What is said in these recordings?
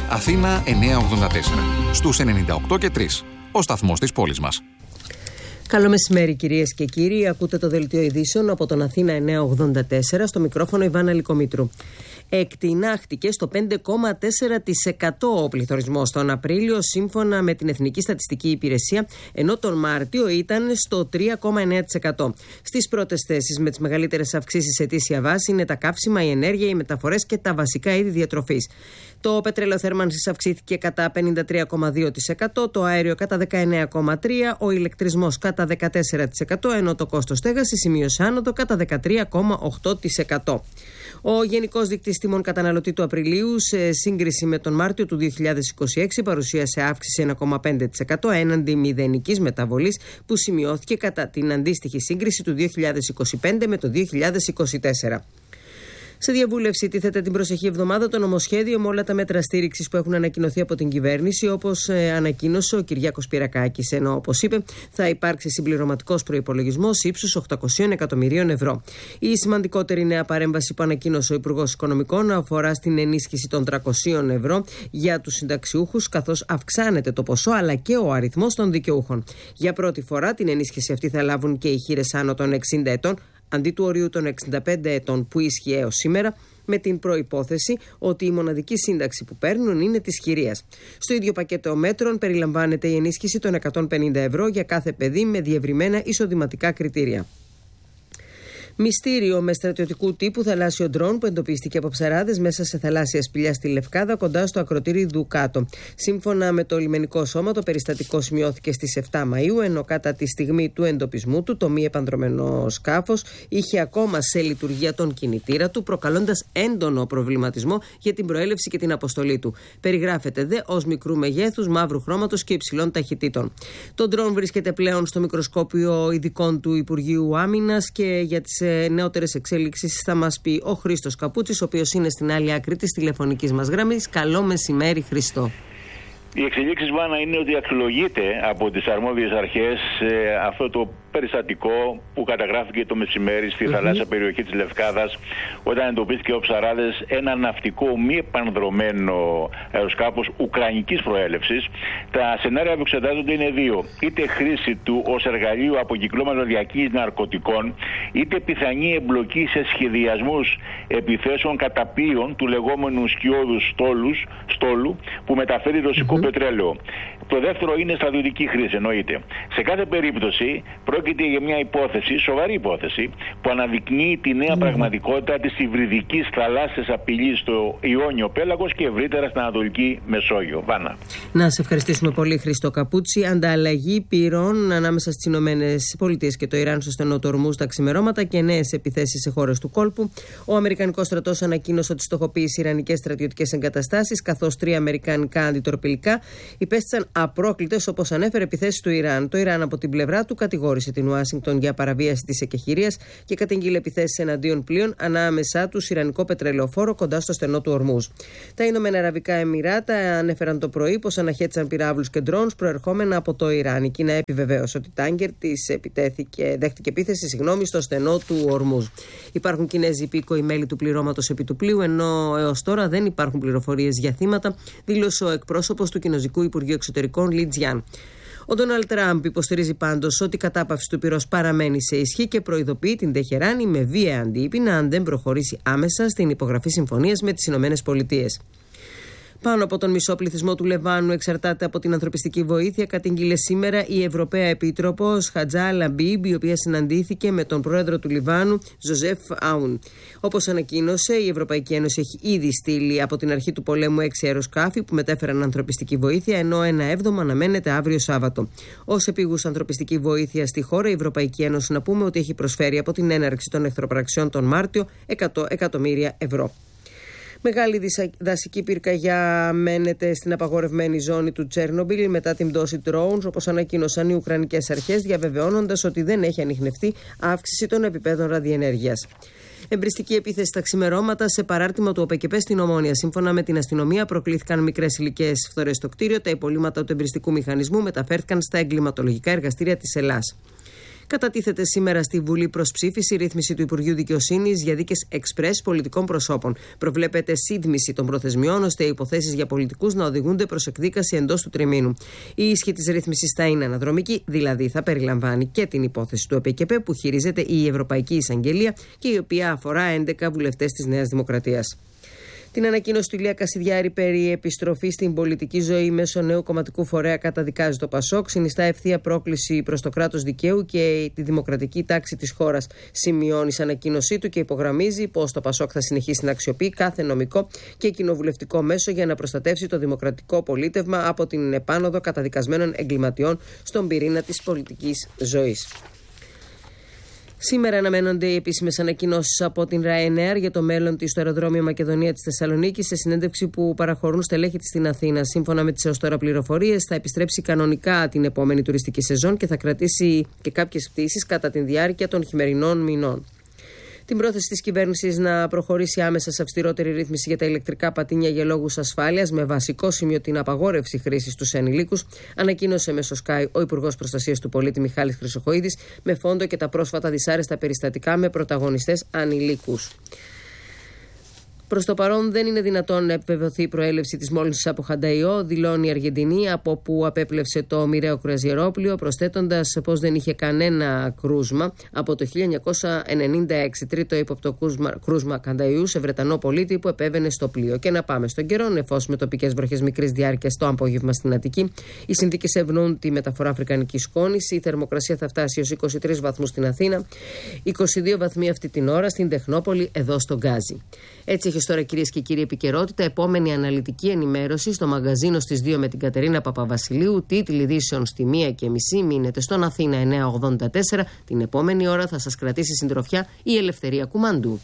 Αθήνα 984. Στους 98 και 3. Ο σταθμός της πόλης μας. Καλό μεσημέρι κυρίες και κύριοι. Ακούτε το δελτίο ειδήσεων από τον Αθήνα 984. Στο μικρόφωνο Ιβάνα Λικομήτρου. Εκτινάχτηκε στο 5,4% ο πληθωρισμός τον Απρίλιο σύμφωνα με την Εθνική Στατιστική Υπηρεσία, ενώ τον Μάρτιο ήταν στο 3,9%. Στις πρώτες θέσεις με τις μεγαλύτερες αυξήσεις σε ετήσια βάση είναι τα καύσιμα, η ενέργεια, οι μεταφορές και τα βασικά είδη διατροφής. Το πετρέλαιο θέρμανσης αυξήθηκε κατά 53,2%, το αέριο κατά 19,3%, ο ηλεκτρισμός κατά 14%, ενώ το κόστος στέγασης σημείωσε άνοδο κατά 13,8%. Ο Γενικός Δείκτης Τιμών Καταναλωτή του Απριλίου, σε σύγκριση με τον Μάρτιο του 2026, παρουσίασε αύξηση 1,5% έναντι μηδενικής μεταβολής που σημειώθηκε κατά την αντίστοιχη σύγκριση του 2025 με το 2024. Σε διαβούλευση τίθεται την προσεχή εβδομάδα το νομοσχέδιο με όλα τα μέτρα στήριξης που έχουν ανακοινωθεί από την κυβέρνηση, όπως ανακοίνωσε ο Κυριάκος Πυρακάκης, ενώ όπως είπε θα υπάρξει συμπληρωματικός προϋπολογισμός ύψους 800 εκατομμυρίων ευρώ. Η σημαντικότερη νέα παρέμβαση που ανακοίνωσε ο Υπουργός Οικονομικών αφορά στην ενίσχυση των 300 ευρώ για τους συνταξιούχους, καθώς αυξάνεται το ποσό αλλά και ο αριθμός των δικαιούχων. Για πρώτη φορά την ενίσχυση αυτή θα λάβουν και οι χήρες άνω των 60 ετών, αντί του ορίου των 65 ετών που ίσχυε έως σήμερα, με την προϋπόθεση ότι η μοναδική σύνταξη που παίρνουν είναι της χειρίας. Στο ίδιο πακέτο μέτρων περιλαμβάνεται η ενίσχυση των 150 ευρώ για κάθε παιδί με διευρυμένα εισοδηματικά κριτήρια. Μυστήριο με στρατιωτικού τύπου θαλάσσιο ντρόν που εντοπίστηκε από ψαράδες μέσα σε θαλάσσια σπηλιά στη Λευκάδα κοντά στο ακροτήρι Δουκάτο. Σύμφωνα με το λιμενικό σώμα, το περιστατικό σημειώθηκε στις 7 Μαΐου, ενώ κατά τη στιγμή του εντοπισμού του το μη επανδρωμένο σκάφος είχε ακόμα σε λειτουργία τον κινητήρα του, προκαλώντας έντονο προβληματισμό για την προέλευση και την αποστολή του. Περιγράφεται δε ως μικρού μεγέθους, μαύρου χρώματος και υψηλών ταχυτήτων. Το ντρόν βρίσκεται πλέον στο μικροσκόπιο ειδικών του Υπουργείου Άμυνας και για τις νεότερες εξέλιξεις θα μας πει ο Χρήστος Καπούτσης, ο οποίος είναι στην άλλη άκρη της τηλεφωνικής μας γραμμής. Καλό μεσημέρι, Χρήστο. Οι εξελίξεις, Βάνα, είναι ότι αξιολογείται από τις αρμόδιες αρχές αυτό το περιστατικό που καταγράφηκε το μεσημέρι στη θαλάσσια περιοχή της Λευκάδας, όταν εντοπίστηκε από ψαράδες ένα ναυτικό μη επανδρωμένο αεροσκάφος ουκρανικής προέλευσης. Τα σενάρια που εξετάζονται είναι δύο. Είτε χρήση του ως εργαλείο αποκυκλώματος διακίνησης ναρκωτικών, είτε πιθανή εμπλοκή σε σχεδιασμούς επιθέσεων καταπίων του λεγόμενου σκιώδους στόλου που μεταφέρει ρωσικό πετρέλαιο. Το δεύτερο είναι στρατιωτική χρήση, εννοείται. Σε κάθε περίπτωση πρόκειται για μια υπόθεση, σοβαρή υπόθεση, που αναδεικνύει τη νέα πραγματικότητα της υβριδικής θαλάσσιας απειλής στο Ιόνιο Πέλαγος και ευρύτερα στην Ανατολική Μεσόγειο. Βάνα. Να σε ευχαριστήσουμε πολύ, Χρήστο Καπούτσι. Ανταλλαγή πυρών ανάμεσα στις ΗΠΑ και το Ιράν στο στενό του Ορμούζ τα ξημερώματα και νέες επιθέσεις σε χώρες του κόλπου. Ο Αμερικανικός στρατός ανακοίνωσε ότι στοχοποίησε ιρανικές στρατιωτικές εγκαταστάσεις, καθώς 3 αμερικανικά αντιτορπιλικά υπέστησαν απρόκλητες, όπως ανέφερε, επιθέσεις του Ιράν. Το Ιράν από την πλευρά του κατηγόρησε την Ουάσιγκτον για παραβίαση της εκεχηρίας και κατήγγειλε επιθέσεις εναντίον πλοίων ανάμεσά τους ιρανικό πετρελαιοφόρο κοντά στο στενό του Ορμούζ. Τα Ηνωμένα Αραβικά Εμιράτα ανέφεραν το πρωί πως αναχέτησαν πυράβλους και ντρόουνς προερχόμενα από το Ιράν. Η Κίνα επιβεβαίωσε ότι τάγκερ της δέχτηκε επίθεση στο στενό του Ορμούζ. Υπάρχουν Κινέζοι υπήκοοι μέλη του πληρώματος επί του πλοίου, ενώ έως τώρα δεν υπάρχουν πληροφορίες για θύματα, δήλωσε ο εκπρόσωπος του Κινεζικού Υπουργείου Εξωτερικών Λι Τζιάν. Ο Ντόναλντ Τραμπ υποστηρίζει πάντως ότι η κατάπαυση του πυρός παραμένει σε ισχύ και προειδοποιεί την Τεχεράνη με βία αντίπεινα αν δεν προχωρήσει άμεσα στην υπογραφή συμφωνίας με τις ΗΠΑ. Πάνω από τον μισό πληθυσμό του Λεβάνου εξαρτάται από την ανθρωπιστική βοήθεια, κατήγγειλε σήμερα η Ευρωπαία Επίτροπος Χατζά Λαμπίμπ, η οποία συναντήθηκε με τον πρόεδρο του Λιβάνου, Ζωζεφ Άουν. Όπως ανακοίνωσε, η Ευρωπαϊκή Ένωση έχει ήδη στείλει από την αρχή του πολέμου 6 αεροσκάφη που μετέφεραν ανθρωπιστική βοήθεια, ενώ ένα 7ο αναμένεται αύριο Σάββατο. Ως επίγουσα ανθρωπιστική βοήθεια στη χώρα, η Ευρωπαϊκή Ένωση, να πούμε ότι έχει προσφέρει από την έναρξη των εχθροπραξιών τον Μάρτιο 100 εκατομμύρια ευρώ. Μεγάλη δασική πυρκαγιά μένεται στην απαγορευμένη ζώνη του Τσέρνομπιλ μετά την πτώση drones, όπως ανακοίνωσαν οι Ουκρανικές αρχές, διαβεβαιώνοντας ότι δεν έχει ανιχνευτεί αύξηση των επιπέδων ραδιενέργειας. Εμπριστική επίθεση στα ξημερώματα σε παράρτημα του ΟΠΕΚΕΠΕ στην Ομόνια. Σύμφωνα με την αστυνομία, προκλήθηκαν μικρές ηλικίες φθορές στο κτίριο. Τα υπολείμματα του εμπριστικού μηχανισμού μεταφέρθηκαν στα εγκληματολογικά εργαστήρια της Ελλάς. Κατατίθεται σήμερα στη Βουλή προς ψήφιση ρύθμιση του Υπουργείου Δικαιοσύνης για δίκες εξπρές πολιτικών προσώπων. Προβλέπεται σύντμηση των προθεσμιών ώστε οι υποθέσεις για πολιτικούς να οδηγούνται προς εκδίκαση εντός του τριμήνου. Η ίσχυ της ρύθμισης θα είναι αναδρομική, δηλαδή θα περιλαμβάνει και την υπόθεση του ΕΠΚΠ που χειρίζεται η Ευρωπαϊκή Εισαγγελία και η οποία αφορά 11 βουλευτές της Νέας Δημοκρατίας. Την ανακοίνωση του Ηλία Κασιδιάρη περί επιστροφής στην πολιτική ζωή μέσω νέου κομματικού φορέα καταδικάζει το ΠΑΣΟΚ. Συνιστά ευθεία πρόκληση προς το κράτος δικαίου και τη δημοκρατική τάξη της χώρας. Σημειώνει σε ανακοίνωσή του και υπογραμμίζει πως το ΠΑΣΟΚ θα συνεχίσει να αξιοποιεί κάθε νομικό και κοινοβουλευτικό μέσο για να προστατεύσει το δημοκρατικό πολίτευμα από την επάνωδο καταδικασμένων εγκληματιών στον πυρήνα της πολιτικής ζωής. Σήμερα αναμένονται οι επίσημες ανακοινώσεις από την Ryanair για το μέλλον της στο αεροδρόμιο Μακεδονία της Θεσσαλονίκης σε συνέντευξη που παραχωρούν στελέχη της στην Αθήνα. Σύμφωνα με τις έως τώρα πληροφορίες, θα επιστρέψει κανονικά την επόμενη τουριστική σεζόν και θα κρατήσει και κάποιες πτήσεις κατά τη διάρκεια των χειμερινών μηνών. Την πρόθεση της κυβέρνησης να προχωρήσει άμεσα σε αυστηρότερη ρύθμιση για τα ηλεκτρικά πατίνια για λόγους ασφάλειας, με βασικό σημείο την απαγόρευση χρήσης στους ενηλίκους, ανακοίνωσε μέσω Sky ο Υπουργός Προστασίας του Πολίτη Μιχάλης Χρυσοχοΐδης, με φόντο και τα πρόσφατα δυσάρεστα περιστατικά με πρωταγωνιστές ανηλίκους. Προς το παρόν δεν είναι δυνατόν να επιβεβαιωθεί η προέλευση της μόλυνσης από χανταϊό, δηλώνει η Αργεντινή, από που απέπλευσε το μοιραίο κρουαζιερόπλοιο, προσθέτοντας πως δεν είχε κανένα κρούσμα από το 1996, τρίτο ύποπτο κρούσμα χανταϊού σε Βρετανό πολίτη που επέβαινε στο πλοίο. Και να πάμε στον καιρό, νεφός με τοπικές βροχές μικρής διάρκειας το απόγευμα στην Αττική. Οι συνθήκες ευνοούν τη μεταφορά αφρικανικής σκόνης. Η θερμοκρασία θα φτάσει ως 23 βαθμούς στην Αθήνα, 22 βαθμοί αυτή την ώρα στην Τεχνόπολη, εδώ στο Γκάζι. Έτσι έχει τώρα, κυρίες και κύριοι, επικαιρότητα. Επόμενη αναλυτική ενημέρωση στο μαγκαζίνο στις 2 με την Κατερίνα Παπαβασιλείου. Τίτλοι ειδήσεων στη 1:30. Μείνετε στον Αθήνα 984. Την επόμενη ώρα θα σας κρατήσει συντροφιά η Ελευθερία Κουμαντού.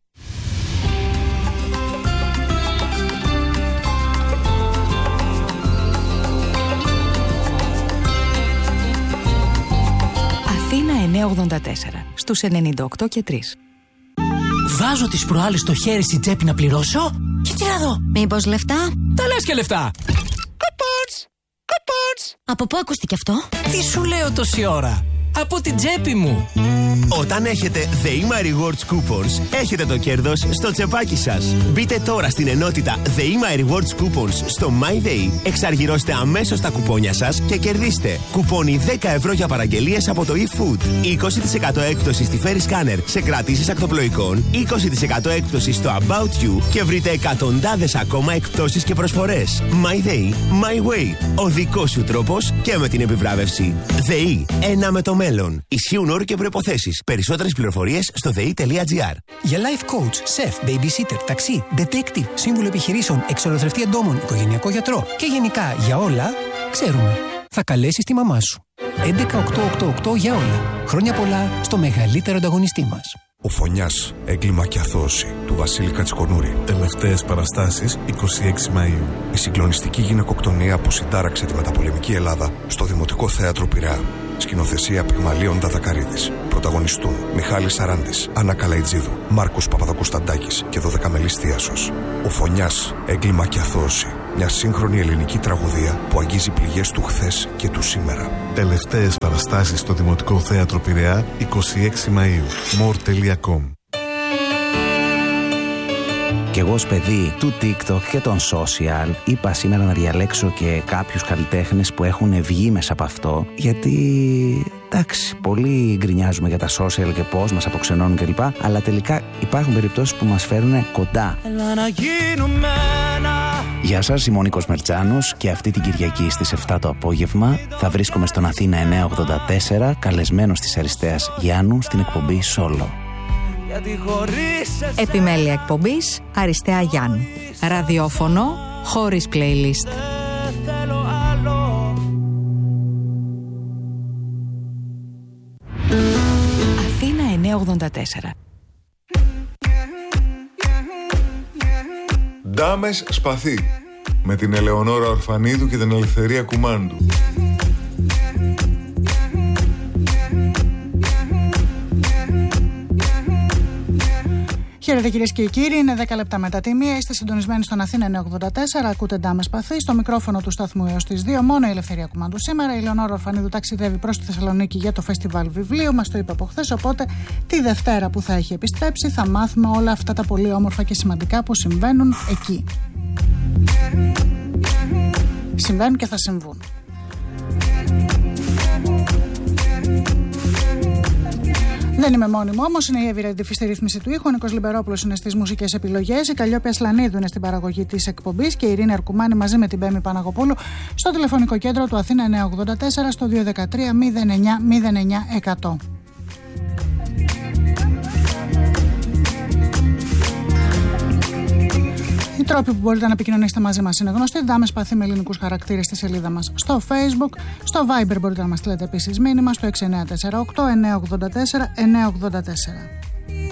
Αθήνα 984 στους 98 και 3. Βάζω τις προάλλες στο χέρι στην τσέπη να πληρώσω και τι να δω. Μήπως λεφτά? Τα λες και λεφτά. Κουπόνς. Από πού ακούστηκε αυτό? Τι σου λέω τόση ώρα? Από την τσέπη μου. Όταν έχετε The Ima Rewards Coupons, έχετε το κέρδος στο τσεπάκι σας. Μπείτε τώρα στην ενότητα The Ima Rewards Coupons στο MyDay, εξαργυρώστε αμέσως τα κουπόνια σας και κερδίστε κουπόνι 10 ευρώ για παραγγελίες από το eFood, 20% έκπτωση στη Ferry Scanner σε κρατήσεις ακτοπλοϊκών, 20% έκπτωση στο About You και βρείτε εκατοντάδες ακόμα εκπτώσεις και προσφορές. MyDay, My Way. Ο δικός σου τρόπος και με την επιβράβευση. ΔΕΗ, ένα με το μέλλον. Ισχύουν όροι και προϋποθέσεις. Περισσότερες πληροφορίες στο ΔΕΗ.gr. Για life coach, chef, babysitter, ταξί, detective, σύμβουλο επιχειρήσεων, εξολοθρευτή εντόμων, οικογενειακό γιατρό και γενικά για όλα, ξέρουμε. Θα καλέσεις τη μαμά σου. 11888 για όλα. Χρόνια πολλά στο μεγαλύτερο ανταγωνιστή μας. Ο Φωνιάς, έγκλημα και αθώωση του Βασίλη Κατσικονούρη. Τελευταίες παραστάσεις 26 Μαΐου. Η συγκλονιστική γυναικοκτονία που συντάραξε τη μεταπολεμική Ελλάδα στο Δημοτικό Θέατρο Πειραιά. Σκηνοθεσία Πυγμαλίων Δαδακαρίδης. Πρωταγωνιστούν Μιχάλης Σαράντης, Άννα Καλαϊτζίδου, Μάρκος Παπαδοκουσταντάκης και 12μελής Θίασος. Ο Φωνιάς, έγκλημα και αθώωση. Μια σύγχρονη ελληνική τραγωδία που αγγίζει πληγές του χθες και του σήμερα. Τελευταίες παραστάσεις στο Δημοτικό Θέατρο Πειραιά 26 Μαΐου. more.com. Κι εγώ ως παιδί του TikTok και των social είπα σήμερα να διαλέξω και κάποιους καλλιτέχνες που έχουν βγει μέσα από αυτό, γιατί εντάξει, πολλοί γκρινιάζουμε για τα social και πώς μας αποξενώνουν κλπ, αλλά τελικά υπάρχουν περιπτώσεις που μας φέρουν κοντά. Γεια σας, είμαι ο Νίκος Μερτσάνος και αυτή την Κυριακή στις 7 το απόγευμα θα βρίσκομαι στον Αθήνα 984, καλεσμένος της Αριστείας Γιάννου στην εκπομπή Solo. Επιμέλεια εκπομπής Αριστέα Γιάννου. Ραδιόφωνο χωρίς playlist. Αθήνα 984. Ντάμες Σπαθί με την Ελεονόρα Ορφανίδου και την Ελευθερία Κουμάντου. Χαίρετε κυρίες και κύριοι, είναι 10 λεπτά μετά τη 1. Είστε συντονισμένοι στον Αθήνα 984. Ακούτε Ντάμες Παθή. Στο μικρόφωνο του σταθμού έως τις 2. Μόνο η Ελευθερία Κουμάντου σήμερα. Η Λεωνόρα Ορφανίδου ταξιδεύει προς τη Θεσσαλονίκη για το φεστιβάλ βιβλίου. Μας το είπε από χθες. Οπότε τη Δευτέρα που θα έχει επιστρέψει θα μάθουμε όλα αυτά τα πολύ όμορφα και σημαντικά που συμβαίνουν εκεί. Συμβαίνουν και θα συμβούν. Δεν είμαι μόνη μου όμως, είναι η Εύη Ρεντιφή στη ρύθμιση του ήχου, ο Νίκος Λιμπερόπουλος είναι στις μουσικές επιλογές, η Καλλιόπη Ασλανίδου είναι στην παραγωγή της εκπομπής και η Ειρήνη Αρκουμάνη μαζί με την Πέμη Παναγοπούλου στο τηλεφωνικό κέντρο του Αθήνα 984 στο 213 09 100. Οι τρόποι που μπορείτε να επικοινωνήσετε μαζί μας είναι γνωστοί. Ντάμες Παθή με ελληνικούς χαρακτήρες στη σελίδα μας στο Facebook. Στο Viber μπορείτε να μας στείλετε επίσης μήνυμα στο 6948 984 984.